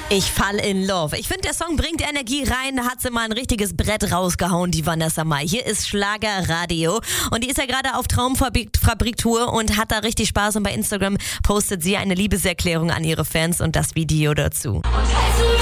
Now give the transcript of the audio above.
Ich fall in love. Ich finde, der Song bringt Energie rein. Da hat sie mal ein richtiges Brett rausgehauen, die Vanessa Mai. Hier ist Schlagerradio. Und die ist ja gerade auf Traumfabrik-Tour und hat da richtig Spaß. Und bei Instagram postet sie eine Liebeserklärung an ihre Fans und das Video dazu.